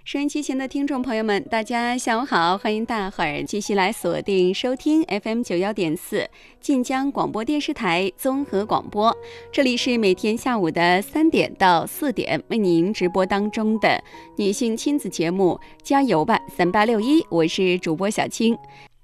收音机前的听众朋友们，大家下午好，欢迎大伙儿继续来锁定收听 FM91.4晋江广播电视台综合广播。这里是每天下午的3点到4点为您直播当中的女性亲子节目《加油吧3861》，我是主播小青。